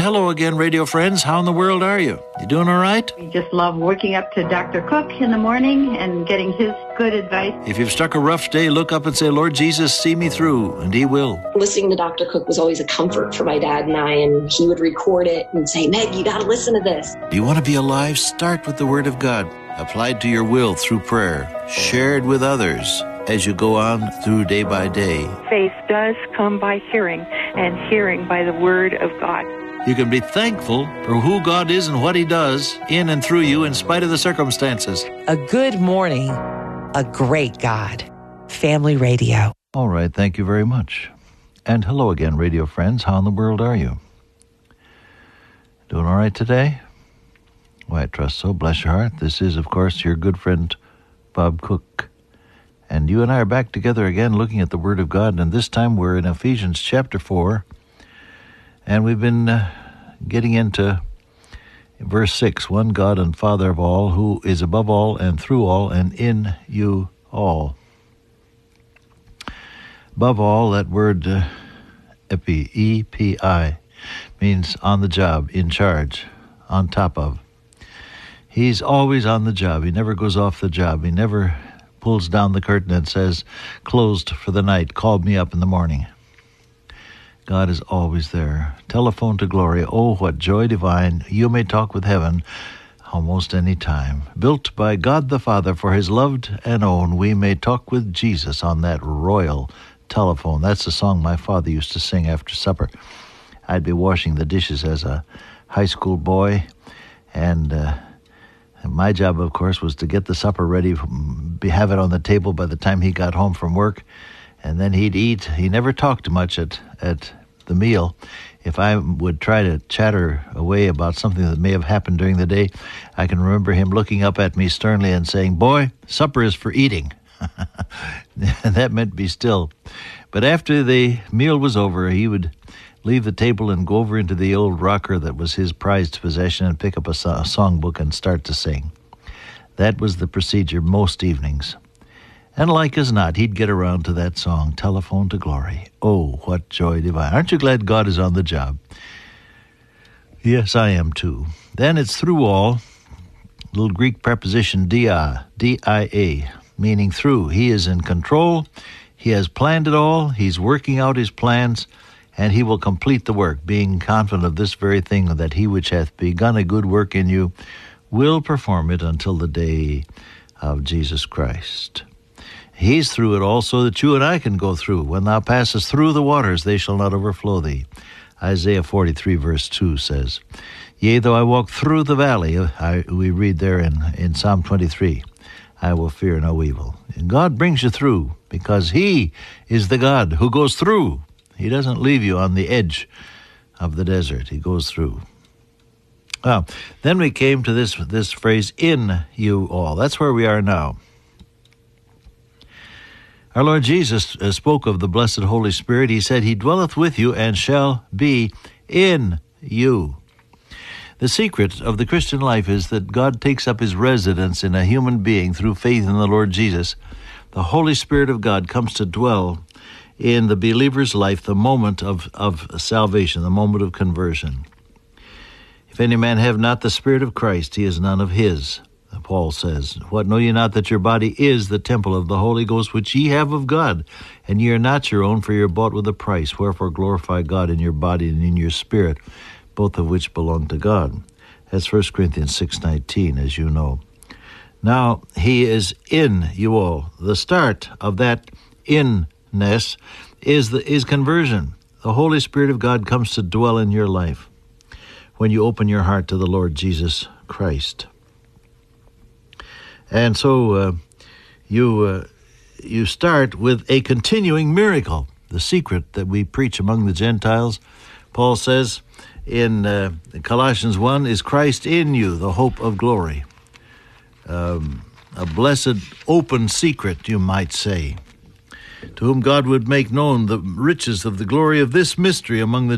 Hello again, radio friends. How in the world are you? You doing all right? We just love waking up to Dr. Cook in the morning and getting his good advice. If you've struck a rough day, look up and say, Lord Jesus, see me through, and He will. Listening to Dr. Cook was always a comfort for my dad and I, and he would record it and say, Meg, you got to listen to this. Do you want to be alive? Start with the Word of God, applied to your will through prayer, shared with others as you go on through day by day. Faith does come by hearing, and hearing by the Word of God. You can be thankful for who God is and what He does in and through you in spite of the circumstances. A good morning, a great God. Family Radio. All right, thank you very much. And hello again, radio friends. How in the world are you? Doing all right today? Well, I trust so. Bless your heart. This is, of course, your good friend, Bob Cook. And you and I are back together again looking at the Word of God, and this time we're in Ephesians chapter 4, and we've been getting into verse 6, one God and Father of all, who is above all and through all and in you all. Above all, that word epi, E-P-I, means on the job, in charge, on top of. He's always on the job. He never goes off the job. He never pulls down the curtain and says, closed for the night, called me up in the morning. God is always there. Telephone to glory. Oh, what joy divine. You may talk with heaven almost any time. Built by God the Father for His loved and own, we may talk with Jesus on that royal telephone. That's the song my father used to sing after supper. I'd be washing the dishes as a high school boy, and my job, of course, was to get the supper ready, have it on the table by the time he got home from work, and then he'd eat. He never talked much at the meal. If I would try to chatter away about something that may have happened during the day, I can remember him looking up at me sternly and saying, "Boy, supper is for eating." And that meant be still. But after the meal was over, he would leave the table and go over into the old rocker that was his prized possession and pick up a songbook and start to sing. That was the procedure most evenings. And like as not, he'd get around to that song, Telephone to Glory. Oh, what joy divine. Aren't you glad God is on the job? Yes, I am too. Then it's through all, little Greek preposition dia, D-I-A, meaning through. He is in control. He has planned it all. He's working out His plans, and He will complete the work, being confident of this very thing, that He which hath begun a good work in you will perform it until the day of Jesus Christ. He's through it all so that you and I can go through. When thou passest through the waters, they shall not overflow thee. Isaiah 43 verse 2 says, Yea, though I walk through the valley, we read there in Psalm 23, I will fear no evil. And God brings you through because He is the God who goes through. He doesn't leave you on the edge of the desert. He goes through. Well, then we came to this phrase, in you all. That's where we are now. Our Lord Jesus spoke of the blessed Holy Spirit. He said, He dwelleth with you and shall be in you. The secret of the Christian life is that God takes up His residence in a human being through faith in the Lord Jesus. The Holy Spirit of God comes to dwell in the believer's life, the moment of salvation, the moment of conversion. If any man have not the Spirit of Christ, he is none of His. Paul says, What, know ye not that your body is the temple of the Holy Ghost, which ye have of God, and ye are not your own, for ye are bought with a price. Wherefore glorify God in your body and in your spirit, both of which belong to God. That's 1 Corinthians 6:19, as you know. Now, He is in you all. The start of that inness is conversion. The Holy Spirit of God comes to dwell in your life when you open your heart to the Lord Jesus Christ. And so you start with a continuing miracle, the secret that we preach among the Gentiles. Paul says in Colossians 1, is Christ in you, the hope of glory. A blessed open secret, you might say, to whom God would make known the riches of the glory of this mystery among the